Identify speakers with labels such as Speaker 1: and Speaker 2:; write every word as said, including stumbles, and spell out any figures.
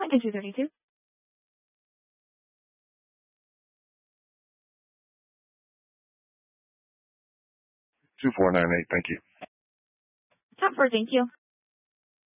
Speaker 1: And two thirty-two.
Speaker 2: two four nine eight. Thank you.
Speaker 1: Top four, thank you.